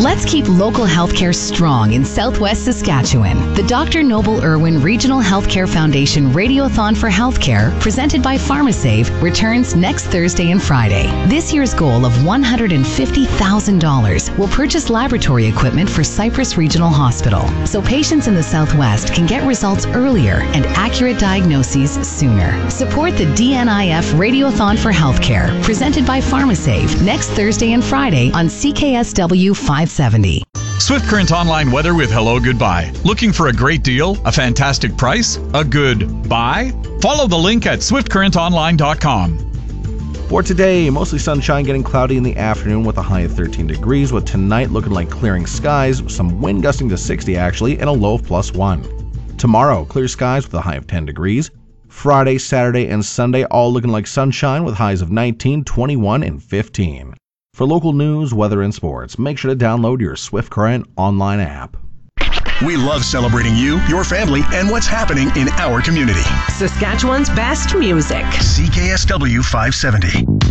Let's keep local healthcare strong in Southwest Saskatchewan. The Dr. Noble Irwin Regional Healthcare Foundation Radiothon for Healthcare, presented by PharmaSave, returns next Thursday and Friday. This year's goal of $150,000 will purchase laboratory equipment for Cypress Regional Hospital, so patients in the Southwest can get results earlier and accurate diagnoses sooner. Support the DNIF Radiothon for Healthcare, presented by PharmaSave, next Thursday and Friday on CKSW 570. Swift Current Online weather with Hello Goodbye. Looking for a great deal? A fantastic price? A good buy? Follow the link at swiftcurrentonline.com. For today, mostly sunshine, getting cloudy in the afternoon with a high of 13 degrees, with tonight looking like clearing skies, some wind gusting to 60 actually, and a low of +1. Tomorrow, clear skies with a high of 10 degrees. Friday, Saturday, and Sunday all looking like sunshine with highs of 19, 21, and 15. For local news, weather, and sports, make sure to download your Swift Current online app. We love celebrating you, your family, and what's happening in our community. Saskatchewan's best music. CKSW 570.